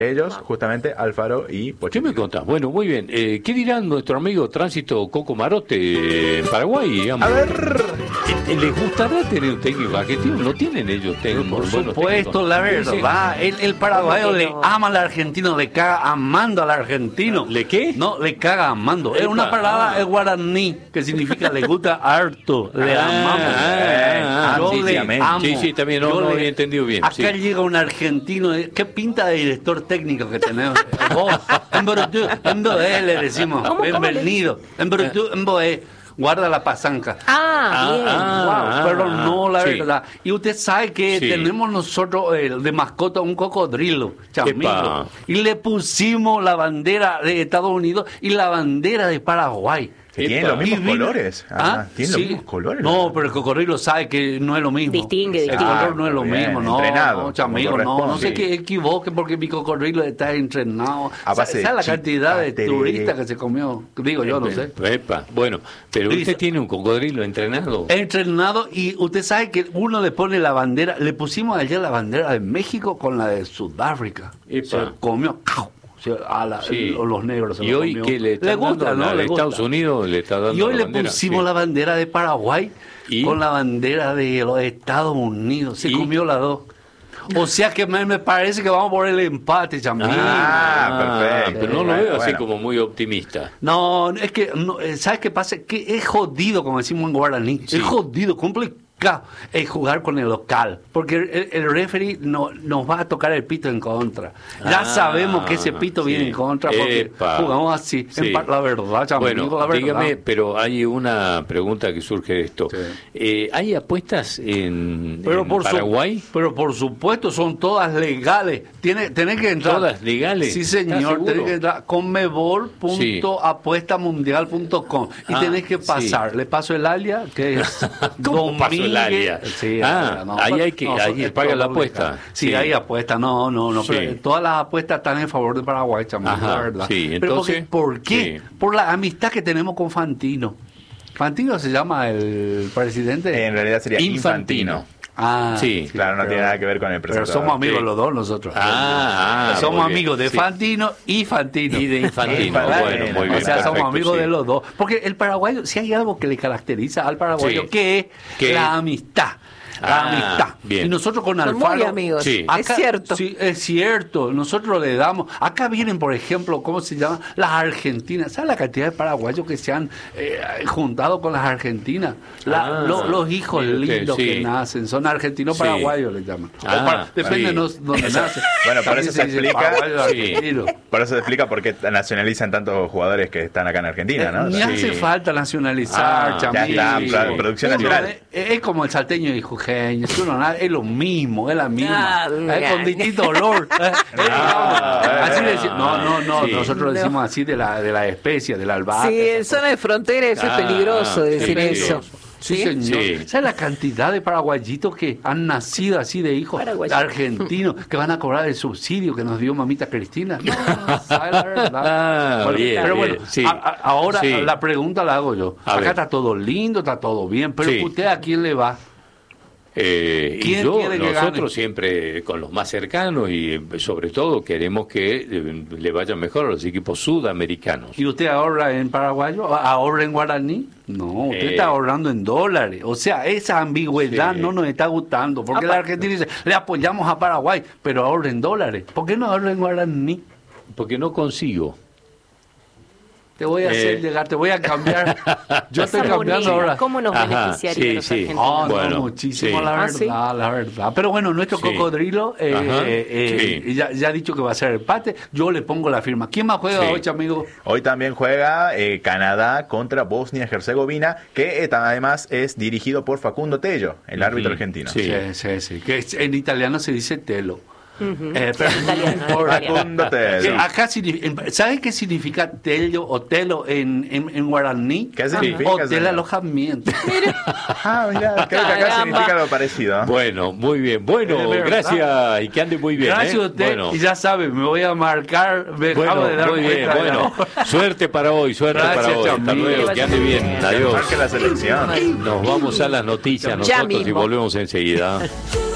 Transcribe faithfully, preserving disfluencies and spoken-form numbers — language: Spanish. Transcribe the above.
ellos, justamente Alfaro y Pochettino. ¿Qué me contás? Bueno, muy bien. Eh, ¿Qué dirán nuestro amigo Tránsito Coco Marote en Paraguay, digamos? A ver... ¿Les gustará tener un técnico argentino? ¿No tienen ellos técnicos? Por supuesto, la verdad. El, el paraguayo le ama al argentino, le caga amando al argentino. ¿Le qué? No, le caga amando. Es una palabra en guaraní que significa le gusta harto, le Ah, amamos. ah, ah, Yo sí, le sí, amo. Sí, sí, también no, Yo no le- había entendido bien. Acá sí. llega un argentino, eh, ¿qué pinta de director técnico que tenemos? Vos, en Brutu, en Boé le decimos, ¿Cómo, cómo bienvenido. En Brutu, en Boé, guarda la pasanca. Ah, bien. Ah, Wow, pero no, la sí. verdad. Y usted sabe que Sí. tenemos nosotros eh, de mascota un cocodrilo, chamito. Epa. Y le pusimos la bandera de Estados Unidos y la bandera de Paraguay. Que tienen Epa. los mismos Y vino- colores. ¿Ah? Ah, tienen Sí. los mismos colores. No, pero el cocodrilo sabe que no es lo mismo. Distingue, El distingue. color no es lo Bien, mismo, no. entrenado, No, chamigo, como no, no corresponde. se que equivoque porque mi cocodrilo está entrenado. A base de ¿Sabe la chipa, cantidad de tereré. turistas que se comió? Digo yo, no sé. Epa, bueno, pero Dice- usted tiene un cocodrilo entrenado. Entrenado, y usted sabe que uno le pone la bandera, le pusimos ayer la bandera de México con la de Sudáfrica. Epa. Se comió se- a la- Sí. los negros. Se Y lo hoy comió. que le está gusta, dando ¿no? la Le de gusta. Estados Unidos, le está dando Y hoy la le bandera, pusimos sí. la bandera de Paraguay ¿Y? con la bandera de los Estados Unidos. Se ¿Y? comió las dos. O sea que me, me parece que vamos por el empate, chamigo. Ah, perfecto. Pero no lo veo así Bueno. como muy optimista. No, es que, no, eh, ¿sabes qué pasa? Que es jodido, como decimos en guaraní. Sí. Es jodido, complicado es jugar con el local. Porque el, el referee no, nos va a tocar el pito en contra. Ya Ah, sabemos que ese pito sí. viene en contra porque Epa. jugamos así. Sí. En par- la verdad, chamigo, Bueno, la verdad. dígame, pero hay una pregunta que surge de esto. Sí. Eh, ¿Hay apuestas en, Pero en por, su- Paraguay? pero por supuesto, son todas legales. Tiene, tenés que entrar. ¿Todas legales? Sí, ¿Estás señor. seguro? Tenés que entrar conmebol punto apuesta mundial punto com y Ah, tenés que pasar. sí. Le paso el alia, que es ¿Cómo pasó el Domínguez. alia? Sí, Ah, no, ahí pero- hay que- no, ahí es paga la todo apuesta. legal. Sí, Sí. hay apuesta. No, no, no. Sí. Pero todas las apuestas están en favor de Paraguay, chamo, Ajá, la verdad. sí, Pero porque- entonces, ¿por qué? sí. Por la amistad que tenemos con Fantino. Fantino se llama el presidente. En realidad sería Infantino. Infantino. Ah, Sí, Claro, no tiene nada que ver con el Pero presentador. somos amigos Sí. los dos nosotros. Ah, ah, somos muy bien, amigos de sí. Fantino y Fantino. Y de Infantino. Infantino. Bueno, muy bien. O sea, somos perfecto, amigos sí. de los dos. Porque el paraguayo, si hay algo que le caracteriza al paraguayo, Sí. que es ¿Qué? la amistad. La Ah, amistad. bien. Y nosotros con Son Alfaro. muy amigos. Sí. Es cierto. Sí, es cierto. Nosotros le damos. Acá vienen, por ejemplo, ¿cómo se llama? Las argentinas. ¿Sabes la cantidad de paraguayos que se han eh, juntado con las argentinas? La- Ah, lo- los hijos mire usted, lindos sí. que nacen son argentinos Sí. paraguayos, le llaman. O Ah, para- depende sí. de nos- donde nacen. Bueno, por También eso se dice explica- paraguayo, Sí. argentino. Por eso se explica por qué nacionalizan tantos jugadores que están acá en Argentina, ¿no? Ni Sí. hace falta nacionalizar, Ah, chamigo. ya está, Sí. pro- producción Uno nacional. Es, es como el salteño y jujeño, si uno nada, es lo mismo, es la misma. Ah, es con distinto olor. ¿eh? Ah, así eh, le decimos, no, no, no, sí. nosotros No. decimos así de la, de la especie, de la albahaca. Sí, en esas zona de frontera eso Ah, es peligroso sí, decir peligroso. eso. Sí, ¿Sí? señor. Sí. ¿Sabes la cantidad de paraguayitos que han nacido así de hijos Paraguayitos. argentinos que van a cobrar el subsidio que nos dio mamita Cristina? No, ¿sabes la verdad? Ah, Bueno, bien, pero bien, bueno, sí. a- a- ahora Sí. la pregunta la hago yo. A Acá ver. está todo lindo, está todo bien, pero Sí. ¿usted a quién le va? Eh, y ¿Quién yo, quiere que nosotros gane? siempre con los más cercanos y eh, sobre todo queremos que eh, le vayan mejor a los equipos sudamericanos. ¿Y usted ahorra en paraguayo? ¿Ahorra en guaraní? No, usted Eh. está ahorrando en dólares. O sea, esa ambigüedad Sí. no nos está gustando. Porque la Argentina dice, le apoyamos a Paraguay, pero ahorra en dólares. ¿Por qué no ahorra en guaraní? Porque no consigo. Te voy a hacer Eh. llegar, te voy a cambiar. Yo estoy Esa cambiando moneda, ahora. ¿cómo nos Ajá, beneficiaría sí, a los sí. argentinos? Ah, no, Bueno, muchísimo, sí. la Ah, verdad, ¿sí? la verdad. Pero bueno, nuestro Sí. cocodrilo eh, Ajá, eh, eh, sí. ya, ya ha dicho que va a ser empate. Yo le pongo la firma. ¿Quién más juega Sí. hoy, amigo? Hoy también juega eh, Canadá contra Bosnia-Herzegovina, que eh, además es dirigido por Facundo Tello, el árbitro Ujú. argentino. Sí. Sí, sí, sí. Que es- en italiano se dice telo. Ujú. Eh, pero- Italiano, por- italiano. Facundo Que Tello. acá significa- ¿sabes qué significa tello o telo en, en, en guaraní? ¿Qué significa, Hotel señor? alojamiento. Ah, mira, creo que acá Caramba. significa algo parecido. Bueno, muy bien. Bueno, Es verdad. gracias y que ande muy bien. Gracias ¿eh? a usted. Bueno, Y ya sabe, me voy a marcar. Me bueno, acabo de dar muy bien. cuenta de la Bueno, hora. suerte para hoy, suerte Gracias, para hoy. Hasta Chamín. luego, que ande bien. Adiós. Marque la selección. Nos vamos a las noticias Ya nosotros y mismo. volvemos enseguida.